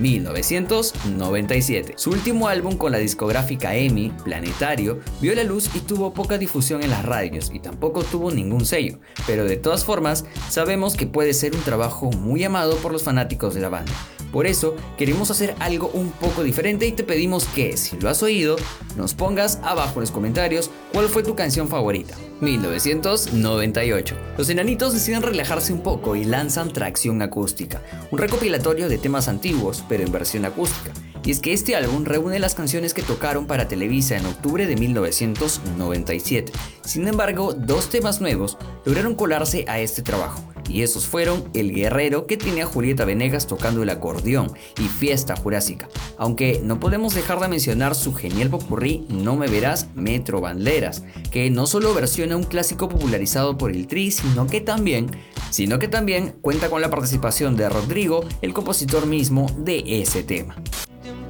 1997. Su último álbum con la discográfica EMI, Planetario, vio la luz y tuvo poca difusión en las radios y tampoco tuvo ningún sello, pero de todas formas sabemos que puede ser un trabajo muy amado por los fanáticos de la banda. Por eso queremos hacer algo un poco diferente y te pedimos que, si lo has oído, nos pongas abajo en los comentarios cuál fue tu canción favorita. 1998. Los Enanitos deciden relajarse un poco y lanzan Tracción Acústica, un recopilatorio de temas antiguos pero en versión acústica. Y es que este álbum reúne las canciones que tocaron para Televisa en octubre de 1997. Sin embargo, dos temas nuevos lograron colarse a este trabajo. Y esos fueron El Guerrero, que tiene a Julieta Venegas tocando el acordeón, y Fiesta Jurásica. Aunque no podemos dejar de mencionar su genial popurrí No Me Verás, Metro Banderas, que no solo versiona un clásico popularizado por el Tri, sino que también cuenta con la participación de Rodrigo, el compositor mismo de ese tema.